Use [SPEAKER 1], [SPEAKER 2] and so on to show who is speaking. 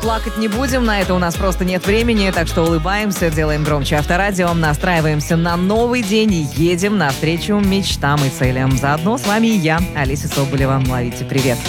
[SPEAKER 1] плакать не будем, на это у нас просто нет времени, так что улыбаемся, делаем громче Авторадио, настраиваемся на новый день и едем навстречу мечтам и целям. Заодно с вами и я, Олеся Соболева. Ловите привет.